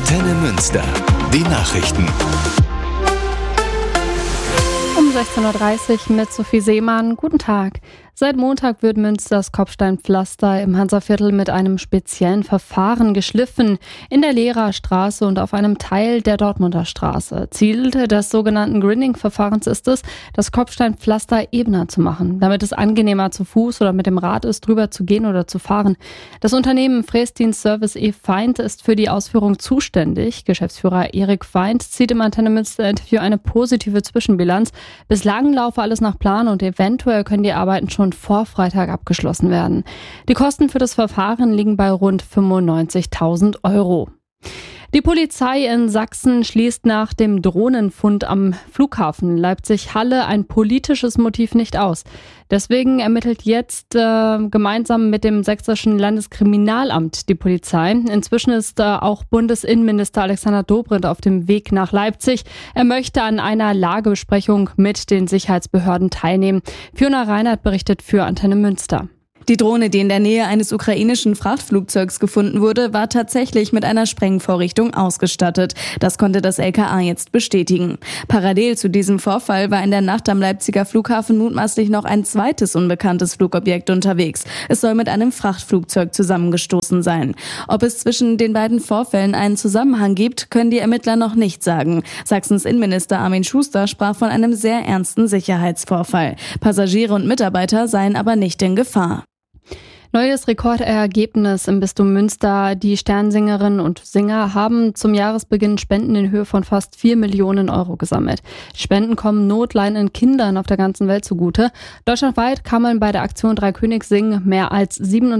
Antenne Münster. Die Nachrichten. Um 16.30 Uhr mit Sophie Seemann. Guten Tag. Seit Montag wird Münsters Kopfsteinpflaster im Hansa-Viertel mit einem speziellen Verfahren geschliffen. In der Lehrer Straße und auf einem Teil der Dortmunder Straße. Ziel des sogenannten Grinding-Verfahrens ist es, das Kopfsteinpflaster ebener zu machen, damit es angenehmer zu Fuß oder mit dem Rad ist, drüber zu gehen oder zu fahren. Das Unternehmen Fräsdienst Service E. Feind ist für die Ausführung zuständig. Geschäftsführer Erik Feind zieht im Antenne Münster-Interview eine positive Zwischenbilanz. Bislang laufe alles nach Plan und eventuell können die Arbeiten schon vor Freitag abgeschlossen werden. Die Kosten für das Verfahren liegen bei rund 95.000 €. Die Polizei in Sachsen schließt nach dem Drohnenfund am Flughafen Leipzig-Halle ein politisches Motiv nicht aus. Deswegen ermittelt jetzt gemeinsam mit dem Sächsischen Landeskriminalamt die Polizei. Inzwischen ist auch Bundesinnenminister Alexander Dobrindt auf dem Weg nach Leipzig. Er möchte an einer Lagebesprechung mit den Sicherheitsbehörden teilnehmen. Fiona Reinhardt berichtet für Antenne Münster. Die Drohne, die in der Nähe eines ukrainischen Frachtflugzeugs gefunden wurde, war tatsächlich mit einer Sprengvorrichtung ausgestattet. Das konnte das LKA jetzt bestätigen. Parallel zu diesem Vorfall war in der Nacht am Leipziger Flughafen mutmaßlich noch ein zweites unbekanntes Flugobjekt unterwegs. Es soll mit einem Frachtflugzeug zusammengestoßen sein. Ob es zwischen den beiden Vorfällen einen Zusammenhang gibt, können die Ermittler noch nicht sagen. Sachsens Innenminister Armin Schuster sprach von einem sehr ernsten Sicherheitsvorfall. Passagiere und Mitarbeiter seien aber nicht in Gefahr. Neues Rekordergebnis im Bistum Münster. Die Sternsingerinnen und Singer haben zum Jahresbeginn Spenden in Höhe von fast 4 Millionen € gesammelt. Die Spenden kommen notleidenden Kindern auf der ganzen Welt zugute. Deutschlandweit kamen bei der Aktion Drei Königs singen mehr als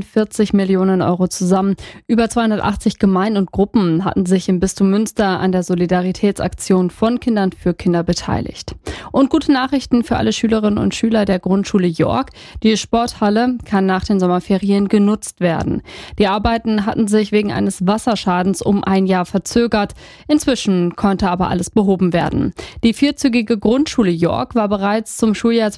47 Millionen € zusammen. Über 280 Gemeinden und Gruppen hatten sich im Bistum Münster an der Solidaritätsaktion von Kindern für Kinder beteiligt. Und gute Nachrichten für alle Schülerinnen und Schüler der Grundschule York. Die Sporthalle kann nach den Sommerferien genutzt werden. Die Arbeiten hatten sich wegen eines Wasserschadens um ein Jahr verzögert. Inzwischen konnte aber alles behoben werden. Die vierzügige Grundschule York war bereits zum Schuljahr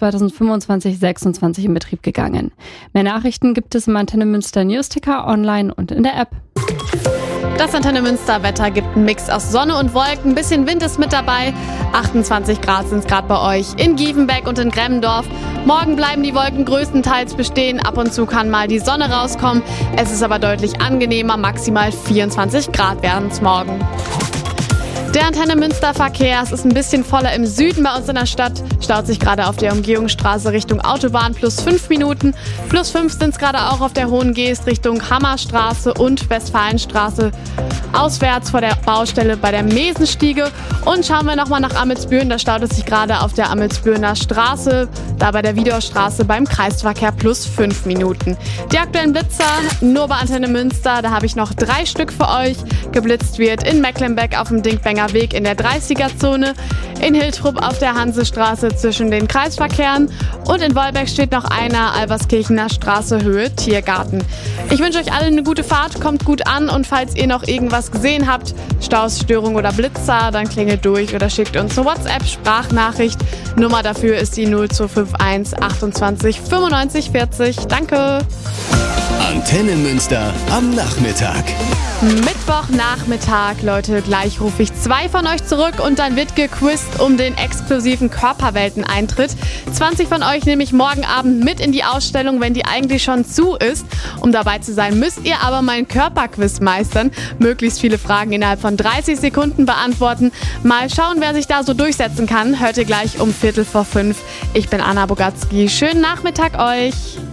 2025/26 in Betrieb gegangen. Mehr Nachrichten gibt es im Antenne Münster Newsticker online und in der App. Das Antenne Münster Wetter gibt einen Mix aus Sonne und Wolken. Ein bisschen Wind ist mit dabei. 28 Grad sind es gerade bei euch in Giefenbeck und in Gremmendorf. Morgen bleiben die Wolken größtenteils bestehen. Ab und zu kann mal die Sonne rauskommen. Es ist aber deutlich angenehmer. Maximal 24 Grad werden es morgen. Der Antenne Münster Verkehr, es ist ein bisschen voller im Süden bei uns in der Stadt. Staut sich gerade auf der Umgehungsstraße Richtung Autobahn plus 5 Minuten. Plus 5 sind es gerade auch auf der Hohen Geest Richtung Hammerstraße und Westfalenstraße. Auswärts vor der Baustelle bei der Mesenstiege. Und schauen wir nochmal nach Amelsbüren. Da staut es sich gerade auf der Amelsbürener Straße, da bei der Wiedorstraße beim Kreisverkehr plus 5 Minuten. Die aktuellen Blitzer nur bei Antenne Münster. Da habe ich noch 3 Stück für euch. Geblitzt wird in Mecklenbeck auf dem Dinkbenger Weg in der 30er-Zone, in Hiltrup auf der Hansestraße zwischen den Kreisverkehren und in Wolbeck steht noch einer, Alberskirchener Straße, Höhe Tiergarten. Ich wünsche euch allen eine gute Fahrt, kommt gut an und falls ihr noch irgendwas gesehen habt, Staus, Störung oder Blitzer, dann klingelt durch oder schickt uns eine WhatsApp-Sprachnachricht. Nummer dafür ist die 0251 28 95 40. Danke! Antenne Münster am Nachmittag. Mittwochnachmittag, Leute, gleich rufe ich 2 von euch zurück und dann wird gequizt um den exklusiven Körperwelten-Eintritt. 20 von euch nehme ich morgen Abend mit in die Ausstellung, wenn die eigentlich schon zu ist. Um dabei zu sein, müsst ihr aber mein Körperquiz meistern. Möglichst viele Fragen innerhalb von 30 Sekunden beantworten. Mal schauen, wer sich da so durchsetzen kann. Hört ihr gleich um 4:45. Ich bin Anna Bogatzki. Schönen Nachmittag euch.